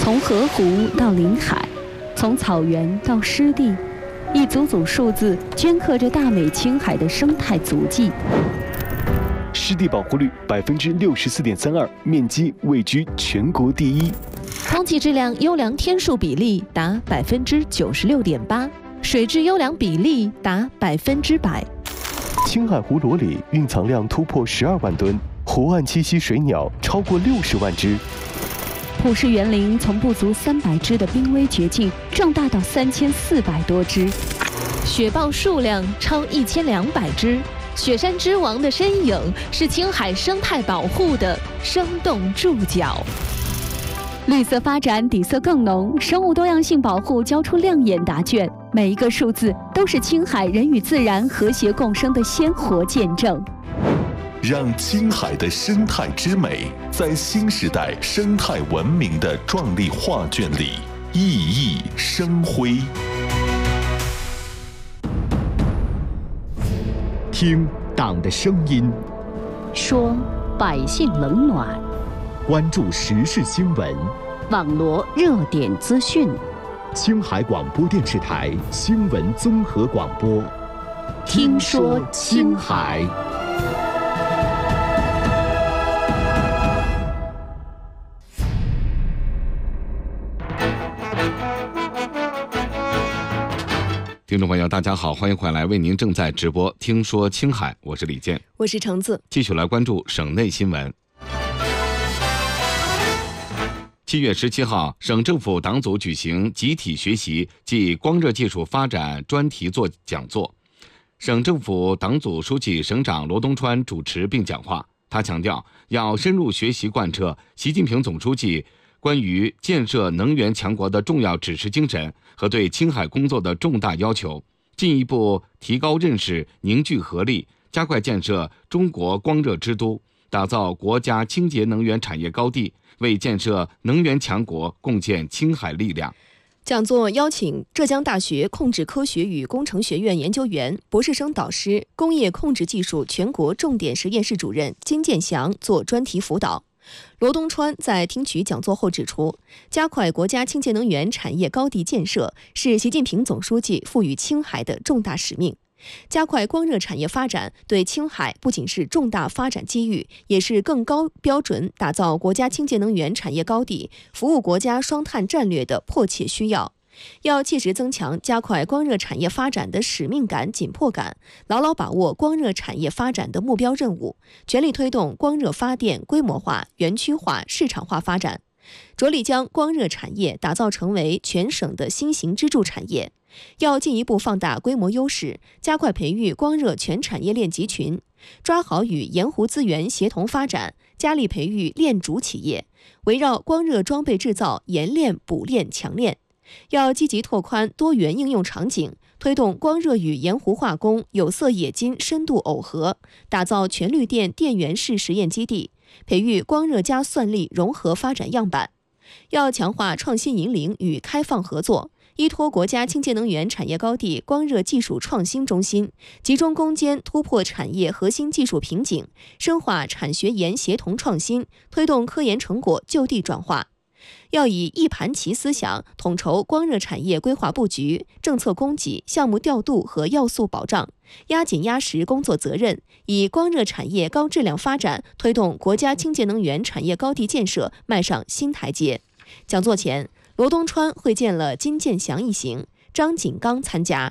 从河湖到临海，从草原到湿地，一组组数字镌刻着大美青海的生态足迹。 湿地保护率64.32%，面积位居全国第一。 空气质量优良天数比例达96.8%，水质优良比例达100%。 青海湖裸里蕴藏量突破12万吨，湖岸栖息水鸟超过60万只。 普氏园林从不足300只的濒危绝境壮大到3400多只， 雪豹数量超1200只。雪山之王的身影是青海生态保护的生动注脚。 绿色发展底色更浓，生物多样性保护交出亮眼答卷，每一个数字都是青海人与自然和谐共生的鲜活见证。 让青海的生态之美在新时代生态文明的壮丽画卷里熠熠生辉。 听党的声音， 说百姓冷暖， 关注时事新闻， 网罗热点资讯。 青海广播电视台新闻综合广播， 听说青海。 听众朋友，大家好，欢迎回来，为您正在直播《听说青海》，我是李健， 我是橙子， 继续来关注省内新闻。7月17号，省政府党组举行集体学习暨光热技术发展专题讲座，省政府党组书记、省长罗东川主持并讲话。他强调，要深入学习贯彻习近平总书记关于建设能源强国的重要指示精神和对青海工作的重大要求，进一步提高认识，凝聚合力，加快建设中国光热之都，打造国家清洁能源产业高地，为建设能源强国贡献青海力量。 讲座邀请浙江大学控制科学与工程学院研究员、博士生导师、工业控制技术全国重点实验室主任金建祥做专题辅导。罗东川在听取讲座后指出，加快国家清洁能源产业高地建设是习近平总书记赋予青海的重大使命。加快光热产业发展对青海不仅是重大发展机遇，也是更高标准打造国家清洁能源产业高地、服务国家双碳战略的迫切需要。要切实增强加快光热产业发展的使命感、紧迫感，牢牢把握光热产业发展的目标任务，全力推动光热发电规模化、园区化、市场化发展，着力将光热产业打造成为全省的新型支柱产业。要进一步放大规模优势，加快培育光热全产业链集群，抓好与盐湖资源协同发展，加力培育链主企业，围绕光热装备制造研链、补链、强链。要积极拓宽多元应用场景，推动光热与盐湖化工、有色冶金深度耦合，打造全绿电电源式实验基地，培育光热加算力融合发展样板。要强化创新引领与开放合作，依托国家清洁能源产业高地光热技术创新中心，集中攻坚突破产业核心技术瓶颈，深化产学研协同创新，推动科研成果就地转化。要以一盘棋思想统筹光热产业规划布局、政策供给、项目调度和要素保障，压紧压实工作责任，以光热产业高质量发展推动国家清洁能源产业高地建设迈上新台阶。讲座前，罗东川会见了金建祥一行，张锦刚参加。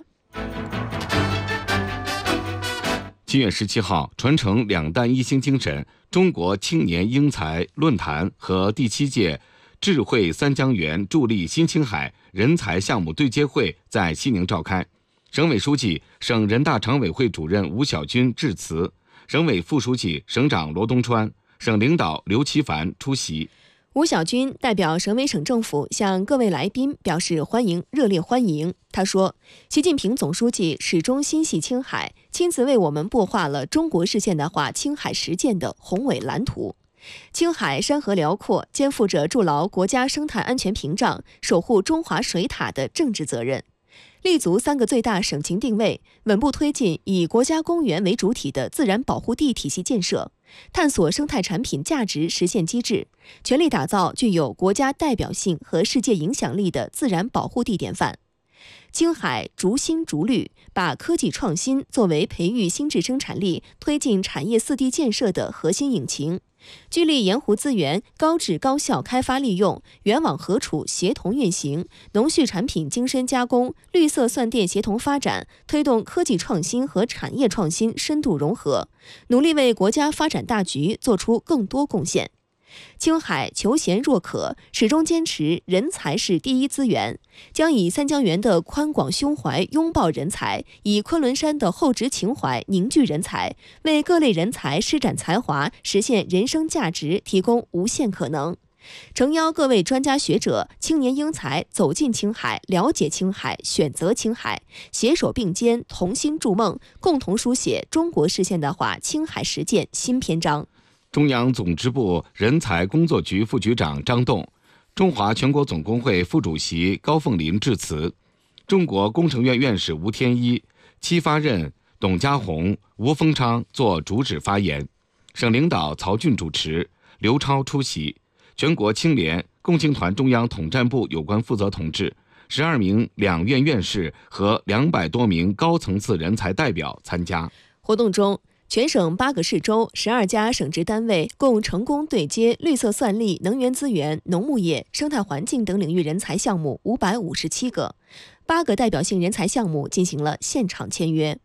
7月17号，传承两弹一星精神，中国青年英才论坛和第7届智慧三江源助力新青海人才项目对接会在西宁召开。省委书记、省人大常委会主任吴小军致辞，省委副书记、省长罗东川，省领导刘奇凡出席。 吴小军代表省委省政府向各位来宾表示欢迎，热烈欢迎。他说，习近平总书记始终心系青海，亲自为我们擘画了中国式现代化青海实践的宏伟蓝图。青海山河辽阔，肩负着筑牢国家生态安全屏障、守护中华水塔的政治责任，立足3个最大省情定位，稳步推进以国家公园为主体的自然保护地体系建设， 探索生态产品价值实现机制，全力打造具有国家代表性和世界影响力的自然保护地典范。青海逐新逐绿，把科技创新作为培育新质生产力、推进产业4D建设的核心引擎，聚力盐湖资源高质高效开发利用、源网合储协同运行、农畜产品精深加工、绿色蒜电协同发展，推动科技创新和产业创新深度融合，努力为国家发展大局做出更多贡献。青海求贤若渴，始终坚持人才是第一资源，将以三江源的宽广胸怀拥抱人才，以昆仑山的厚植情怀凝聚人才，为各类人才施展才华，实现人生价值提供无限可能。诚邀各位专家学者、青年英才走进青海，了解青海，选择青海，携手并肩，同心筑梦，共同书写中国式现代化青海实践新篇章。 中央总支部人才工作局副局长张栋、中华全国总工会副主席高凤林致辞，中国工程院院士吴天一、戚发轫、董家宏、吴丰昌作主旨发言，省领导曹俊主持，刘超出席，全国青联、共青团中央统战部有关负责同志、12名两院院士和200多名高层次人才代表参加。 活动中，全省8个市州、12家省直单位共成功对接绿色算力、能源资源、农牧业、生态环境等领域人才项目557个，8个代表性人才项目进行了现场签约。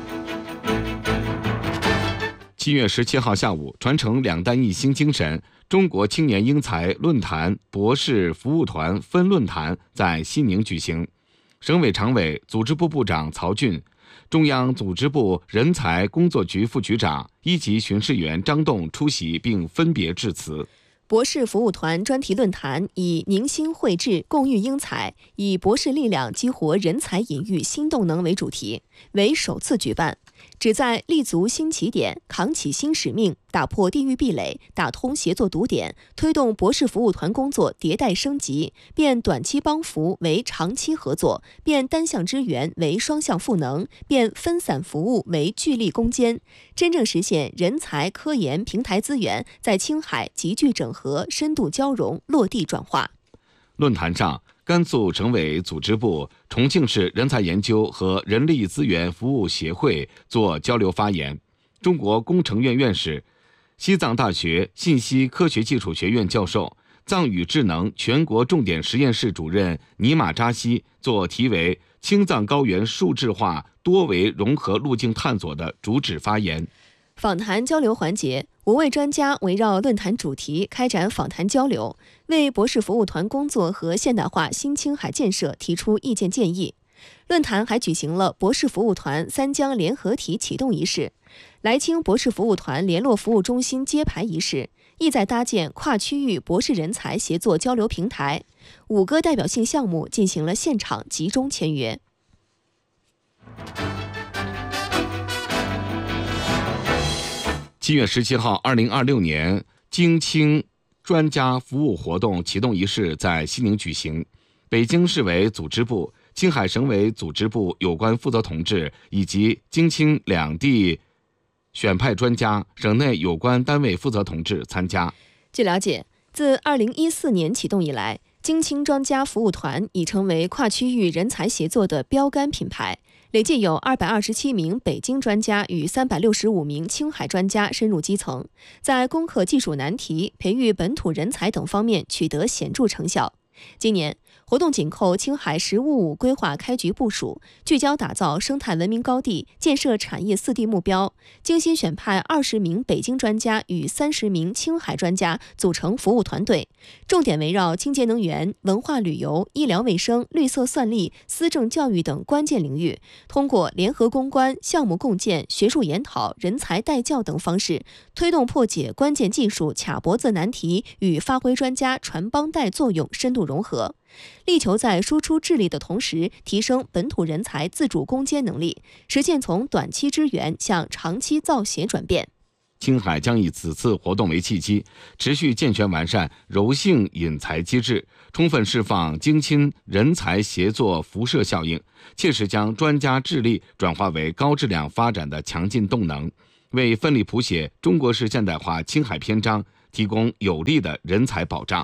7月17号下午，传承2弹1星精神中国青年英才论坛博士服务团分论坛在西宁举行，省委常委、组织部部长曹俊、中央组织部人才工作局副局长、1级巡视员张栋出席并分别致辞。 博士服务团专题论坛以凝心绘智，共育英才，以博士力量激活人才引育新动能为主题，为首次举办，旨在立足新起点，扛起新使命，打破地域壁垒，打通协作堵点，推动博士服务团工作迭代升级，变短期帮扶为长期合作，变单向支援为双向赋能，变分散服务为聚力攻坚，真正实现人才、科研、平台资源在青海集聚整合、深度交融、落地转化。 论坛上，甘肃省委组织部、重庆市人才研究和人力资源服务协会作交流发言，中国工程院院士、西藏大学信息科学技术学院教授、藏语智能全国重点实验室主任尼玛扎西作题为《青藏高原数字化多维融合路径探索》的主旨发言。 访谈交流环节，5位专家围绕论坛主题开展访谈交流，为博士服务团工作和现代化新青海建设提出意见建议。论坛还举行了博士服务团三江联合体启动仪式、来青博士服务团联络服务中心揭牌仪式，意在搭建跨区域博士人才协作交流平台。5个代表性项目进行了现场集中签约。 7月17号，2026年京青专家服务活动启动仪式在西宁举行。北京市委组织部、青海省委组织部有关负责同志以及京青两地选派专家、省内有关单位负责同志参加。 据了解，自2014年启动以来，京青专家服务团已成为跨区域人才协作的标杆品牌。累计有227名北京专家与365名青海专家深入基层，在攻克技术难题、培育本土人才等方面取得显著成效。今年，活动紧扣青海“十五五”规划开局部署，聚焦打造生态文明高地、建设产业4D目标，精心选派20名北京专家与30名青海专家组成服务团队，重点围绕清洁能源、文化旅游、医疗卫生、绿色算力、思政教育等关键领域，通过联合攻关、项目共建、学术研讨、人才带教等方式，推动破解关键技术卡脖子难题与发挥专家传帮带作用深度融合，力求在输出智力的同时，提升本土人才自主攻坚能力，实现从短期支援向长期造血转变。 青海将以此次活动为契机，持续健全完善柔性引才机制，充分释放京青人才协作辐射效应，切实将专家智力转化为高质量发展的强劲动能， 为奋力谱写中国式现代化青海篇章提供有力的人才保障。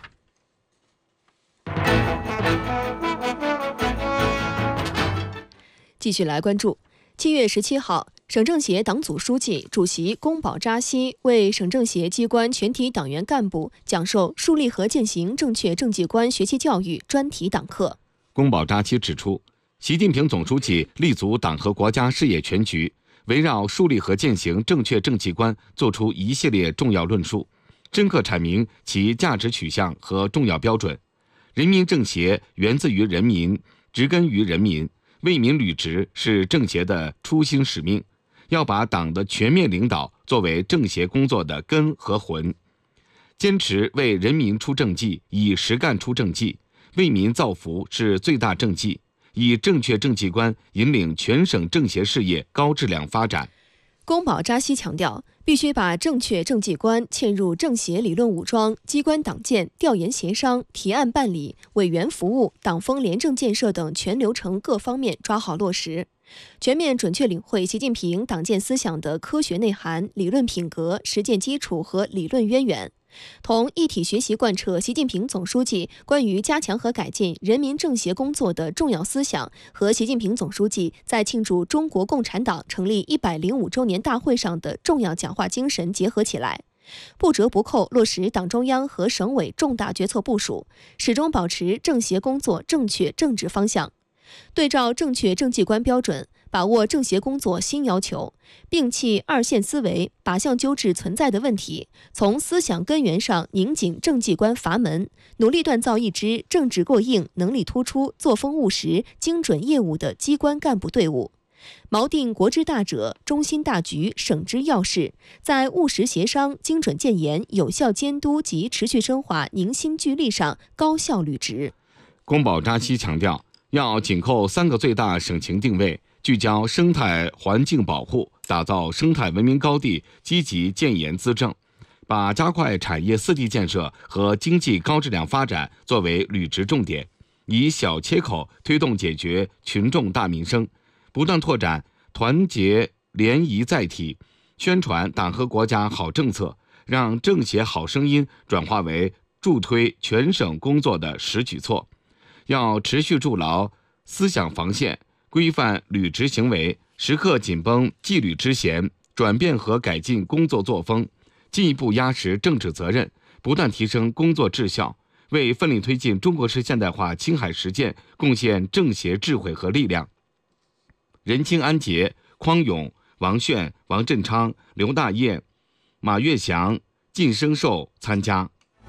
继续来关注7月17号，省政协党组书记、主席龚宝扎西为省政协机关全体党员干部讲授树立和践行正确政绩观学习教育专题党课。 龚宝扎西指出，习近平总书记立足党和国家事业全局，围绕树立和践行正确政绩观作出一系列重要论述，深刻阐明其价值取向和重要标准。人民政协源自于人民，植根于人民，为民履职是政协的初心使命，要把党的全面领导作为政协工作的根和魂，坚持为人民出政绩，以实干出政绩，为民造福是最大政绩，以正确政绩观引领全省政协事业高质量发展。 龚宝扎西强调，必须把正确政绩观嵌入政协理论武装、机关党建、调研协商、提案办理、委员服务、党风廉政建设等全流程各方面抓好落实，全面准确领会习近平党建思想的科学内涵、理论品格、实践基础和理论渊源，同一体学习贯彻习近平总书记关于加强和改进人民政协工作的重要思想和习近平总书记在庆祝中国共产党成立105周年大会上的重要讲话精神结合起来，不折不扣落实党中央和省委重大决策部署，始终保持政协工作正确正直方向，对照正确政绩观标准，把握政协工作新要求，摒弃二线思维，靶向纠治存在的问题，从思想根源上拧紧政绩观阀门，努力锻造一支政治过硬、能力突出、作风务实、精准业务的机关干部队伍，锚定国之大者、中心大局、省之要事，在务实协商、精准建言、有效监督及持续深化凝心聚力上高效履职。 龚宝扎西强调，要紧扣3个最大省情定位，聚焦生态环境保护，打造生态文明高地，积极建言资政，把加快产业4D建设和经济高质量发展作为履职重点，以小切口推动解决群众大民生，不断拓展团结联谊载体，宣传党和国家好政策，让政协好声音转化为助推全省工作的实举措。要持续筑牢思想防线，规范履职行为，时刻紧绷纪律之弦，转变和改进工作作风，进一步压实政治责任，不断提升工作质效，为奋力推进中国式现代化青海实践贡献政协智慧和力量。任清安杰、匡勇、王炫、王振昌、刘大业、马跃祥、靳生寿参加。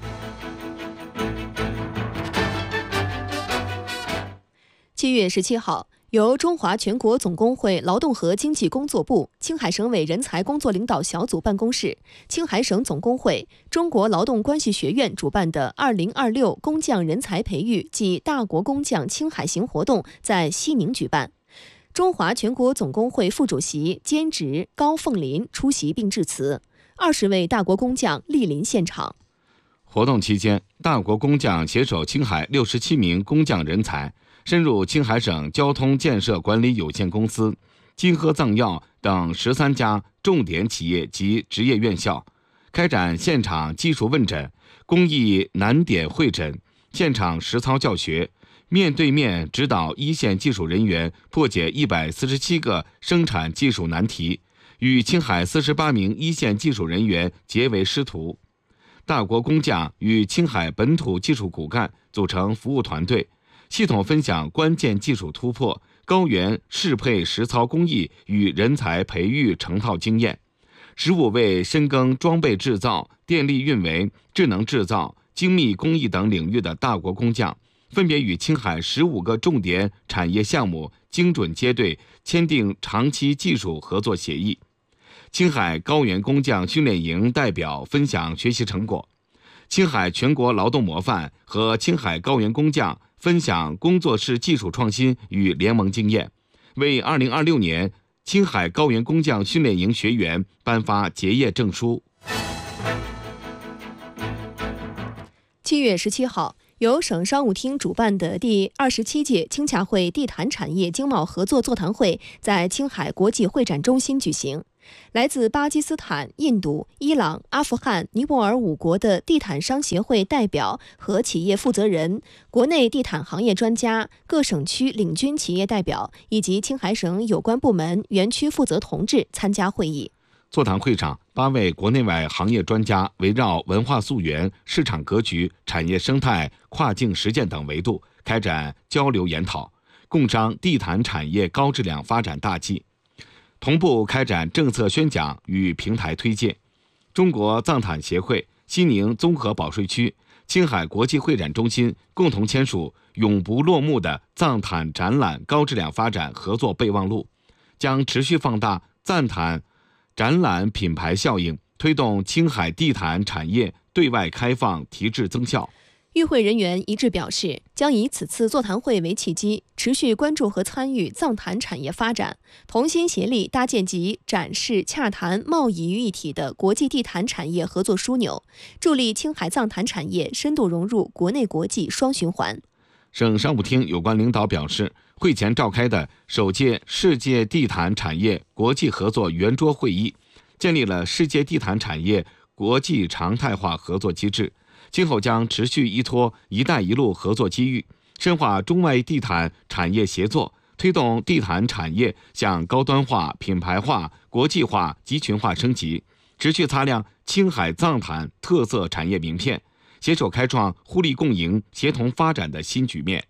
7月17号，由中华全国总工会劳动和经济工作部、青海省委人才工作领导小组办公室、青海省总工会、中国劳动关系学院主办的2026工匠人才培育暨大国工匠青海行活动在西宁举办。中华全国总工会副主席兼职高凤林出席并致辞，20位大国工匠莅临现场。 活动期间，大国工匠携手青海67名工匠人才，深入青海省交通建设管理有限公司、金河藏药等13家重点企业及职业院校，开展现场技术问诊、工艺难点会诊、现场实操教学，面对面指导一线技术人员破解147个生产技术难题，与青海48名一线技术人员结为师徒。大国工匠与青海本土技术骨干组成服务团队，系统分享关键技术突破、高原适配实操工艺与人才培育成套经验。15位深耕装备制造、电力运维、智能制造、精密工艺等领域的大国工匠，分别与青海15个重点产业项目精准接对，签订长期技术合作协议。青海高原工匠训练营代表分享学习成果，青海全国劳动模范和青海高原工匠分享工作室技术创新与联盟经验，为2026年青海高原工匠训练营学员颁发结业证书。 7月17号，由省商务厅主办的第27届青洽会地毯产业经贸合作座谈会在青海国际会展中心举行。 来自巴基斯坦、印度、伊朗、阿富汗、尼泊尔5国的地毯商协会代表和企业负责人、国内地毯行业专家、各省区领军企业代表以及青海省有关部门、园区负责同志参加会议。 座谈会上，8位国内外行业专家围绕文化溯源、市场格局、产业生态、跨境实践等维度开展交流研讨，共商地毯产业高质量发展大计，同步开展政策宣讲与平台推介。中国藏毯协会、西宁综合保税区、青海国际会展中心共同签署永不落幕的藏毯展览高质量发展合作备忘录，将持续放大藏毯展览品牌效应，推动青海地毯产业对外开放提质增效。 与会人员一致表示，将以此次座谈会为契机，持续关注和参与藏毯产业发展，同心协力搭建集展示、洽谈、贸易于一体的国际地毯产业合作枢纽，助力青海藏毯产业深度融入国内国际双循环。 省商务厅有关领导表示，会前召开的首届世界地毯产业国际合作圆桌会议，建立了世界地毯产业国际常态化合作机制，今后将持续依托“一带一路”合作机遇，深化中外地毯产业协作，推动地毯产业向高端化、品牌化、国际化、集群化升级，持续擦亮青海藏毯特色产业名片，携手开创互利共赢、协同发展的新局面。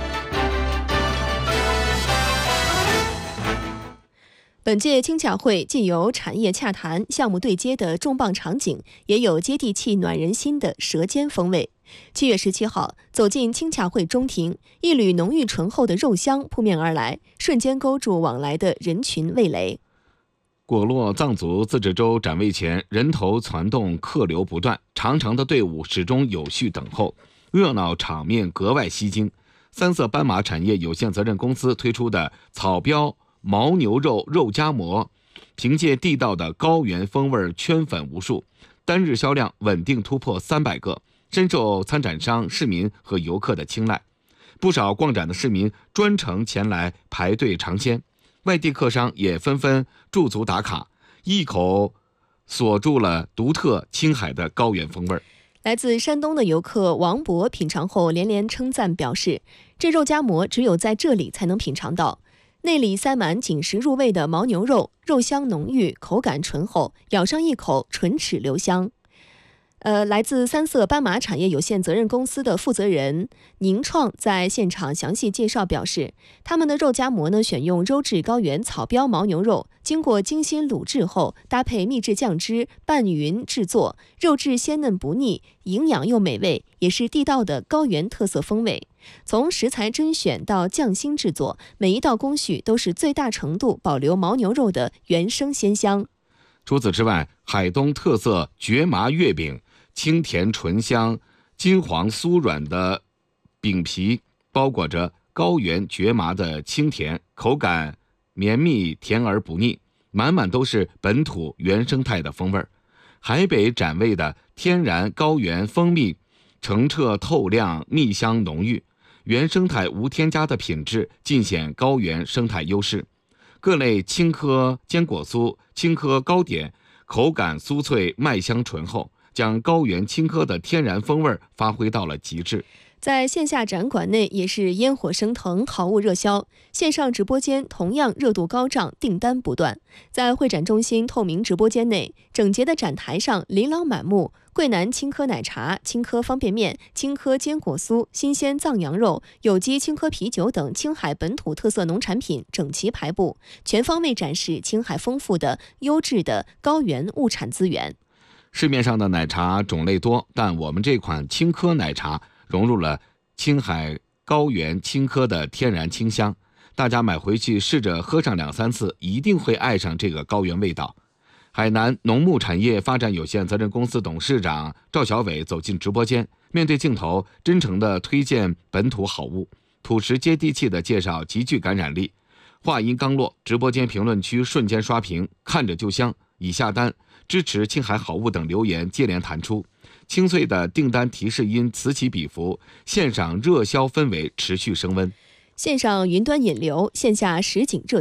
本届青洽会既有产业洽谈、项目对接的重磅场景，也有接地气、暖人心的舌尖风味。7月17号，走进青洽会中庭，一缕浓郁醇厚的肉香扑面而来，瞬间勾住往来的人群味蕾。 果洛藏族自治州展位前，人头攒动，客流不断，长长的队伍始终有序等候，热闹场面格外吸睛。三色斑马产业有限责任公司推出的草标牦牛肉肉夹馍，凭借地道的高原风味圈粉无数，单日销量稳定突破300个，深受参展商、市民和游客的青睐。不少逛展的市民专程前来排队尝鲜，外地客商也纷纷驻足打卡，一口锁住了独特青海的高原风味。 来自山东的游客王博品尝后连连称赞，表示这肉夹馍只有在这里才能品尝到。内里塞满紧实入味的牦牛肉，肉香浓郁，口感醇厚，咬上一口唇齿留香。来自三色斑马产业有限责任公司的负责人宁创在现场详细介绍表示，他们的肉夹馍呢选用优质高原草标牦牛肉，经过精心卤制后，搭配秘制酱汁拌匀制作，肉质鲜嫩不腻，营养又美味，也是地道的高原特色风味。从食材甄选到匠心制作，每一道工序都是最大程度保留牦牛肉的原生鲜香。 除此之外，海东特色蕨麻月饼，清甜醇香、金黄酥软的饼皮包裹着高原蕨麻的清甜，口感绵密甜而不腻，满满都是本土原生态的风味。海北展位的天然高原蜂蜜，澄澈透亮，蜜香浓郁，原生态无添加的品质尽显高原生态优势。各类青稞坚果酥、青稞糕点，口感酥脆，麦香醇厚，将高原青稞的天然风味发挥到了极致。 在线下展馆内也是烟火升腾，好物热销，线上直播间同样热度高涨，订单不断。在会展中心透明直播间内，整洁的展台上琳琅满目，桂南青稞奶茶、青稞方便面、青稞坚果酥、新鲜藏羊肉、有机青稞啤酒等青海本土特色农产品整齐排布，全方位展示青海丰富的优质的高原物产资源。 市面上的奶茶种类多，但我们这款青稞奶茶融入了青海高原青稞的天然清香，大家买回去试着喝上2-3次，一定会爱上这个高原味道。海南农牧产业发展有限责任公司董事长赵小伟走进直播间，面对镜头真诚地推荐本土好物，朴实接地气的介绍极具感染力。话音刚落，直播间评论区瞬间刷屏，看着就香，已下单，支持青海好物等留言接连弹出，清脆的订单提示音此起彼伏，线上热销氛围持续升温。 线上云端引流，线下实景热销，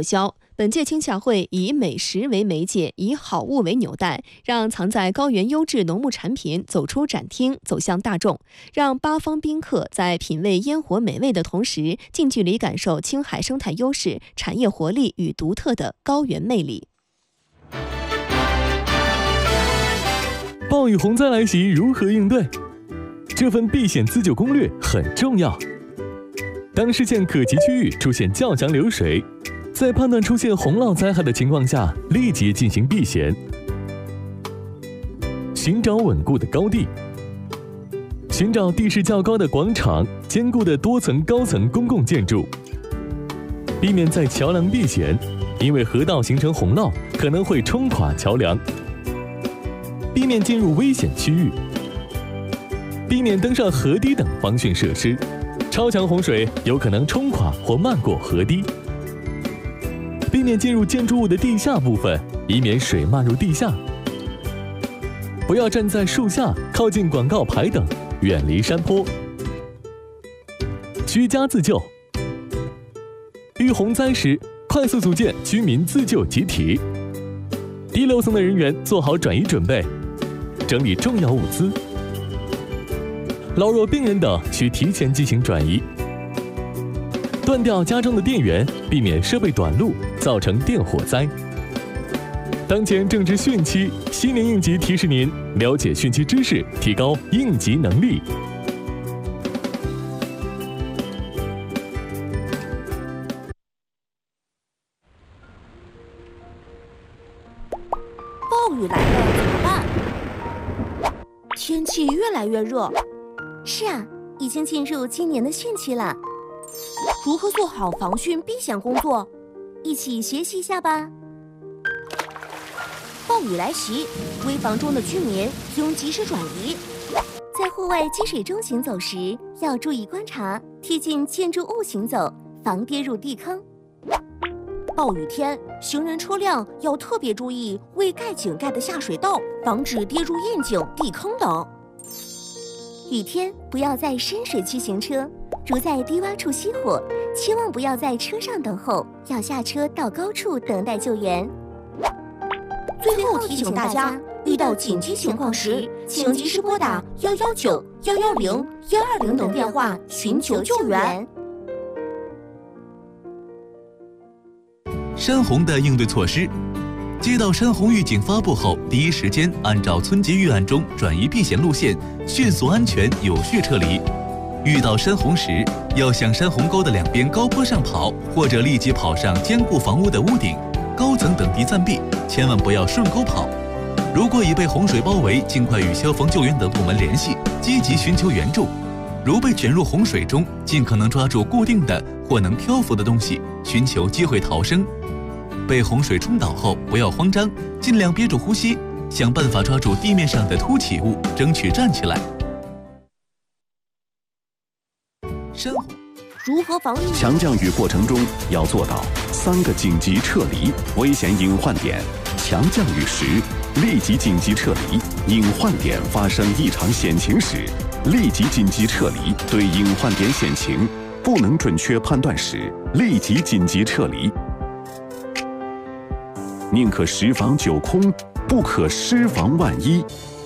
本届青夏会以美食为媒介，以好物为纽带，让藏在高原优质农牧产品走出展厅，走向大众，让八方宾客在品味烟火美味的同时，近距离感受青海生态优势、产业活力与独特的高原魅力。 暴雨洪灾来袭，如何应对？这份避险自救攻略很重要。当视线可及区域出现较强流水，在判断出现洪涝灾害的情况下，立即进行避险。寻找稳固的高地，寻找地势较高的广场、坚固的多层高层公共建筑，避免在桥梁避险，因为河道形成洪涝可能会冲垮桥梁。避免进入危险区域，避免登上河堤等防汛设施，超强洪水有可能冲垮或漫过河堤。避免进入建筑物的地下部分，以免水漫入地下。不要站在树下、靠近广告牌等，远离山坡。居家自救，遇洪灾时，快速组建居民自救集体。低楼层的人员做好转移准备，整理重要物资。老弱病人等需提前进行转移。断掉家中的电源，避免设备短路，造成电火灾。当前正值汛期，新年应急提示您了解汛期知识，提高应急能力。 暴雨来了怎么办？天气越来越热。 是啊，已经进入今年的汛期了。 如何做好防汛避险工作？ 一起学习一下吧。 暴雨来袭，危房中的居民应及时转移。 在户外积水中行走时，要注意观察，贴近建筑物行走，防跌入地坑。 暴雨天，行人车辆要特别注意未盖井盖的下水道，防止跌入窨井、地坑等。 雨天不要在深水区行车，如在低洼处熄火，千万不要在车上等候，要下车到高处等待救援。 最后提醒大家，遇到紧急情况时，请及时拨打119、110、120等电话寻求救援。 山洪的应对措施：接到山洪预警发布后，第一时间按照村级预案中转移避险路线，迅速、安全、有序撤离。遇到山洪时，要向山洪沟的两边高坡上跑，或者立即跑上坚固房屋的屋顶、高层等地暂避，千万不要顺沟跑。如果已被洪水包围，尽快与消防救援等部门联系，积极寻求援助。如被卷入洪水中，尽可能抓住固定的或能漂浮的东西，寻求机会逃生。被洪水冲倒后，不要慌张，尽量憋住呼吸，想办法抓住地面上的凸起物，争取站起来。 山洪如何防御？ 强降雨过程中要做到3个紧急撤离危险隐患点。强降雨时，立即紧急撤离；隐患点发生异常险情时，立即紧急撤离。对隐患点险情不能准确判断时，立即紧急撤离。宁可10防9空，不可失防万一。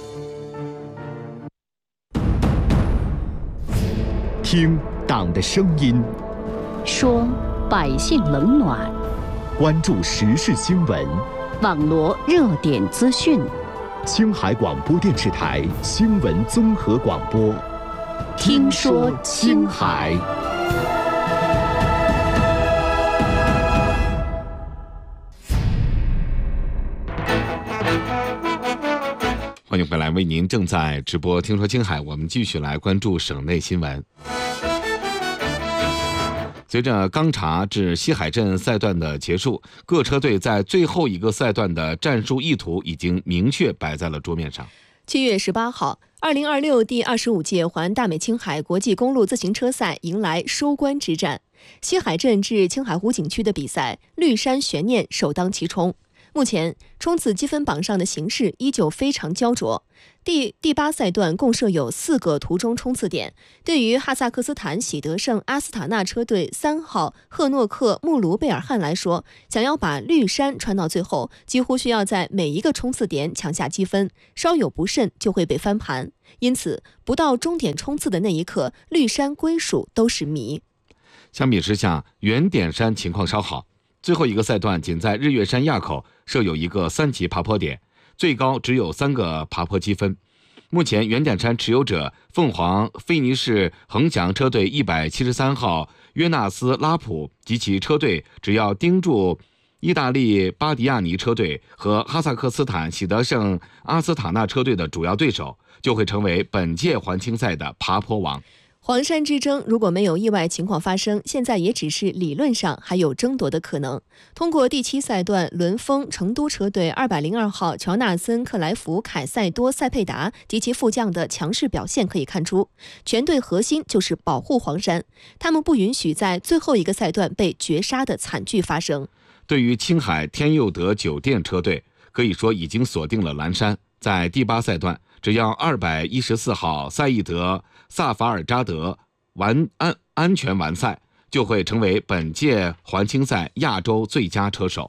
听党的声音， 说百姓冷暖， 关注时事新闻， 网罗热点资讯。 青海广播电视台新闻综合广播， 听说青海。 欢迎回来，为您正在直播听说青海，我们继续来关注省内新闻。随着钢察至西海镇赛段的结束，各车队在最后一个赛段的战术意图已经明确摆在了桌面上。 7月18号，2026第25届环大美青海国际公路自行车赛迎来收官之战。西海镇至青海湖景区的比赛，绿山悬念首当其冲。 目前冲刺积分榜上的形势依旧非常焦灼。第8赛段共设有4个途中冲刺点。对于哈萨克斯坦喜德盛阿斯塔纳车队3号赫诺克穆卢贝尔汉来说，想要把绿衫穿到最后，几乎需要在每一个冲刺点抢下积分，稍有不慎就会被翻盘。因此，不到终点冲刺的那一刻，绿衫归属都是谜。 相比之下，圆点山情况稍好。最后一个赛段仅在日月山垭口设有一个3级爬坡点，最高只有3个爬坡积分。目前圆点山持有者凤凰菲尼士恒翔车队173号约纳斯拉普及其车队，只要盯住意大利巴迪亚尼车队和哈萨克斯坦喜德盛阿斯塔纳车队的主要对手，就会成为本届环青赛的爬坡王。 黄山之争如果没有意外情况发生，现在也只是理论上还有争夺的可能。通过第7赛段轮封成都车队202号乔纳森克莱弗凯塞多塞佩达及其副将的强势表现可以看出，全队核心就是保护黄山，他们不允许在最后一个赛段被绝杀的惨剧发生。 对于青海天佑德酒店车队，可以说已经锁定了蓝山，在第8赛段只要214号赛义德萨法尔扎德安全完赛，就会成为本届环青赛亚洲最佳车手。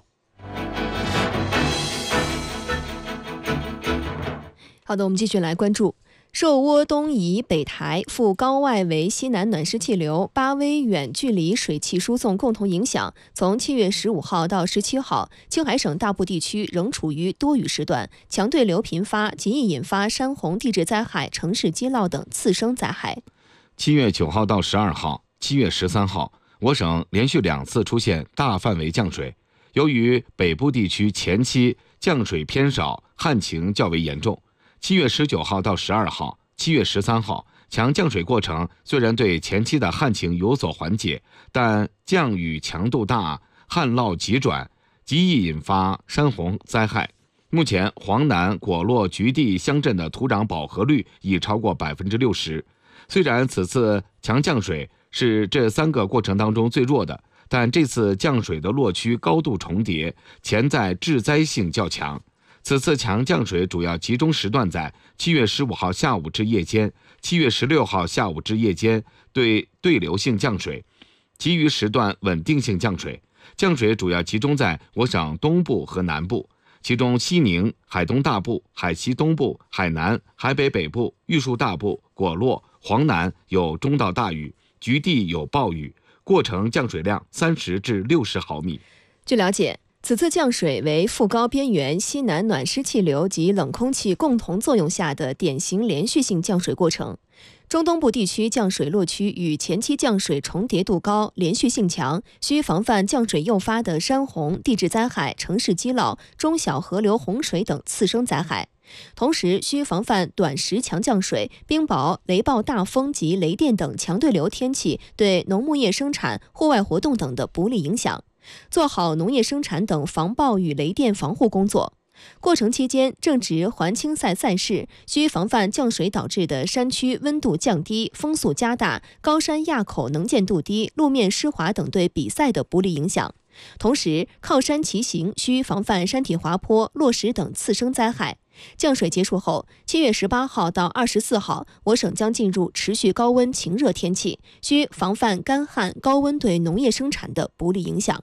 好的，我们继续来关注寿窝东移北台赴高外围西南暖湿气流巴威远距离水汽输送共同影响，从7月15号到17号，青海省大部地区仍处于多雨时段，强对流频发，极易引发山洪地质灾害、城市积涝等次生灾害。 7月9号到12号、7月13号，我省连续2次出现大范围降水。由于北部地区前期降水偏少，旱情较为严重。7月19号到12号、7月13号，强降水过程虽然对前期的旱情有所缓解，但降雨强度大，旱涝急转，极易引发山洪灾害。目前，黄南果洛菊地乡镇的土壤饱和率已超过60%。虽然此次强降水是这3个过程当中最弱的，但这次降水的落区高度重叠，潜在致灾性较强。此次强降水主要集中时段在7月15号下午至夜间、7月16号下午至夜间对流性降水，其余时段稳定性降水。降水主要集中在我省东部和南部，其中西宁、海东大部、海西东部、海南、海北北部、玉树大部、果洛、黄南有中到大雨，菊地有暴雨，过程降水量30至60毫米。 据了解，此次降水为副高边缘西南暖湿气流及冷空气共同作用下的典型连续性降水过程。中东部地区降水落区与前期降水重叠度高，连续性强，需防范降水诱发的山洪、地质灾害、城市积涝、中小河流洪水等次生灾害。同时，需防范短时强降水、冰雹、雷暴大风及雷电等强对流天气对农牧业生产、户外活动等的不利影响，做好农业生产等防暴雨雷电防护工作。过程期间，正值环青赛赛事，需防范降水导致的山区温度降低、风速加大、高山垭口能见度低、路面湿滑等对比赛的不利影响。同时，靠山骑行需防范山体滑坡、落石等次生灾害。降水结束后，7月18号到24号，我省将进入持续高温晴热天气，需防范干旱、高温对农业生产的不利影响。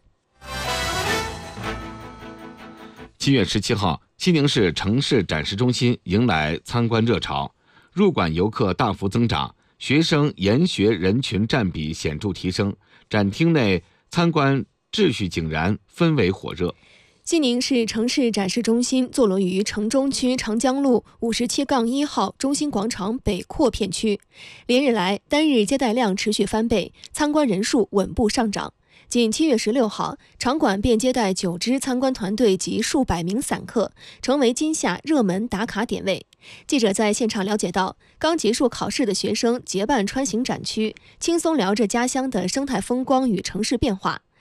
7月17号，西宁市城市展示中心迎来参观热潮，入馆游客大幅增长，学生研学人群占比显著提升，展厅内参观秩序井然，氛围火热。 西宁市城市展示中心坐落于城中区长江路57-1号中心广场北扩片区，连日来单日接待量持续翻倍，参观人数稳步上涨。仅7月16号，场馆便接待9支参观团队及数百名散客，成为今夏热门打卡点位。记者在现场了解到，刚结束考试的学生结伴穿行展区，轻松聊着家乡的生态风光与城市变化。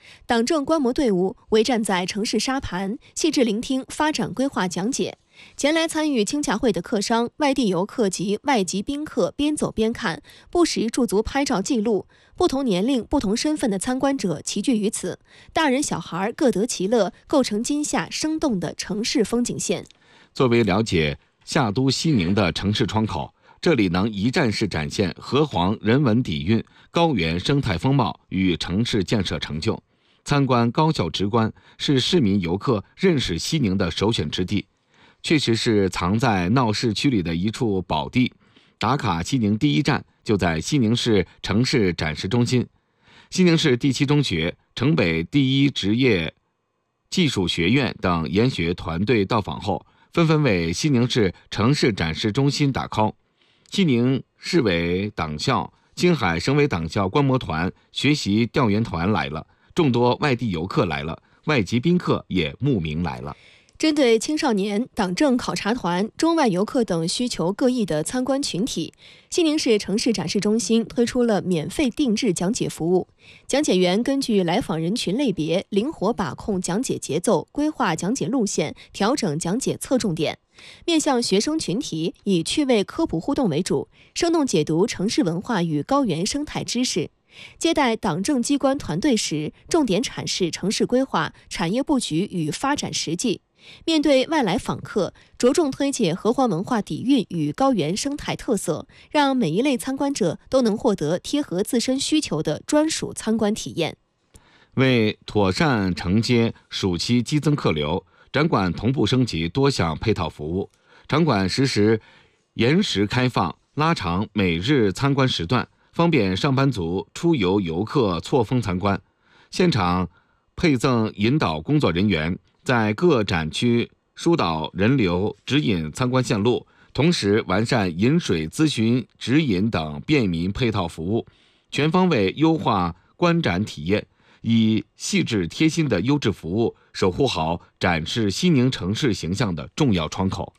党政观摩队伍围站在城市沙盘，细致聆听发展规划讲解。前来参与清洽会的客商、外地游客及外籍宾客边走边看，不时驻足拍照记录。不同年龄、不同身份的参观者齐聚于此，大人小孩各得其乐，构成今夏生动的城市风景线。 作为了解夏都西宁的城市窗口，这里能一站式展现河湟人文底蕴、高原生态风貌与城市建设成就。参观高效直观，是市民游客认识西宁的首选之地。确实是藏在闹市区里的一处宝地。打卡西宁第一站就在西宁市城市展示中心。西宁市第7中学、城北第1职业技术学院等研学团队到访后，纷纷为西宁市城市展示中心打 call。西宁市委党校、青海省委党校观摩团、学习调研团来了，众多外地游客来了，外籍宾客也慕名来了。 针对青少年、党政考察团、中外游客等需求各异的参观群体，西宁市城市展示中心推出了免费定制讲解服务。讲解员根据来访人群类别，灵活把控讲解节奏，规划讲解路线，调整讲解侧重点。面向学生群体，以趣味科普互动为主，生动解读城市文化与高原生态知识。接待党政机关团队时，重点阐释城市规划、产业布局与发展实际。面对外来访客，着重推介河湟文化底蕴与高原生态特色，让每一类参观者都能获得贴合自身需求的专属参观体验。 为妥善承接暑期激增客流，展馆同步升级多项配套服务。场馆实时延时开放，拉长每日参观时段，方便上班族、出游游客错峰参观。现场配赠引导工作人员，在各展区疏导人流，指引参观线路，同时完善饮水咨询、指引等便民配套服务，全方位优化观展体验，以细致贴心的优质服务守护好展示西宁城市形象的重要窗口。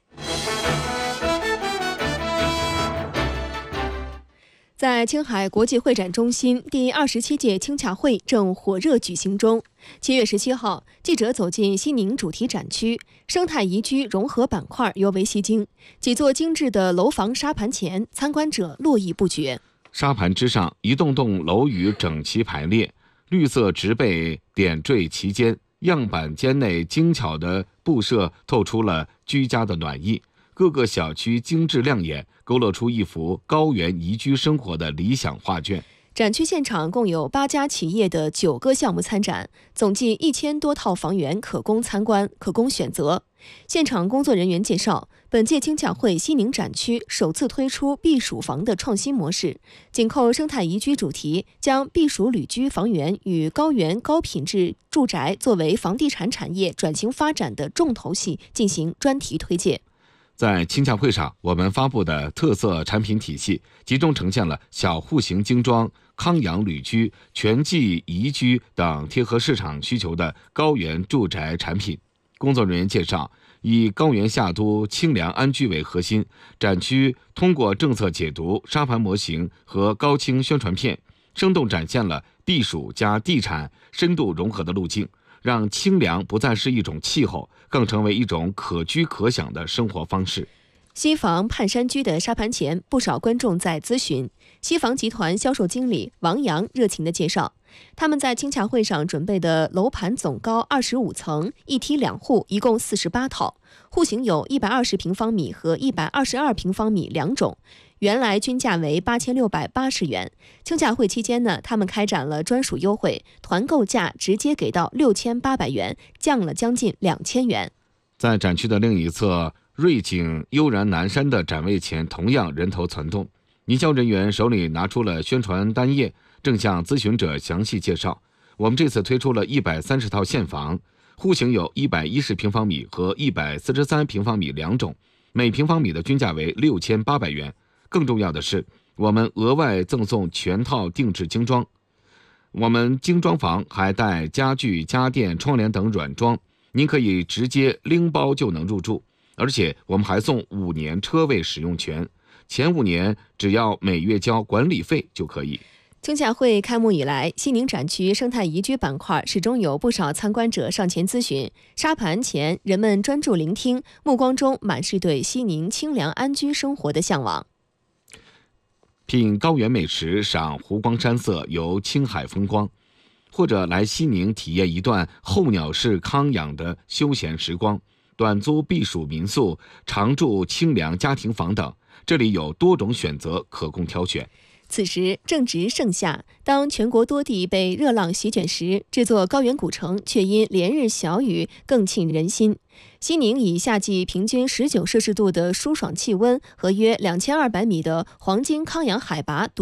在青海国际会展中心，第27届青洽会正火热举行中。7月17号，记者走进西宁主题展区，生态宜居融合板块尤为吸睛。几座精致的楼房沙盘前，参观者络绎不绝。 沙盘之上，一栋栋楼宇整齐排列，绿色植被点缀其间，样板间内精巧的布设透出了居家的暖意。各个小区精致亮眼，勾勒出一幅高原宜居生活的理想画卷。 展区现场共有8家企业的9个项目参展，总计1000多套房源可供参观、可供选择。现场工作人员介绍，本届青洽会西宁展区首次推出避暑房的创新模式，紧扣生态宜居主题，将避暑旅居房源与高原高品质住宅作为房地产产业转型发展的重头戏进行专题推介。 在青洽会上，我们发布的特色产品体系集中呈现了小户型精装、康养旅居、全季宜居等贴合市场需求的高原住宅产品。工作人员介绍，以高原夏都清凉安居为核心，展区通过政策解读、沙盘模型和高清宣传片，生动展现了避暑加地产深度融合的路径，让清凉不再是一种气候，更成为一种可居可享的生活方式。 西房盼山居的沙盘前，不少观众在咨询。西房集团销售经理王阳热情地介绍，他们在青洽会上准备的楼盘总高25层，一梯2户，一共48套，户型有120平方米和122平方米2种，原来均价为8680元。青洽会期间呢，他们开展了专属优惠，团购价直接给到6800元，降了将近2000元。 在展区的另一侧，瑞景悠然南山的展位前同样人头攒动，营销人员手里拿出了宣传单页，正向咨询者详细介绍。我们这次推出了130套现房，户型有110平方米和143平方米2种，每平方米的均价为6800元。更重要的是，我们额外赠送全套定制精装。我们精装房还带家具、家电、窗帘等软装，您可以直接拎包就能入住。而且我们还送5年车位使用权，前5年只要每月交管理费就可以。 青夏会开幕以来，西宁展区生态宜居板块始终有不少参观者上前咨询。沙盘前，人们专注聆听，目光中满是对西宁清凉安居生活的向往。 品高原美食，赏湖光山色，游青海风光，或者来西宁体验一段候鸟式康养的休闲时光，短租避暑民宿，常住清凉家庭房等，这里有多种选择可供挑选。 此时正值盛夏，当全国多地被热浪席卷时，这座高原古城却因连日小雨更沁人心。西宁以夏季平均19摄氏度的舒爽气温和约2200米的黄金康养海拔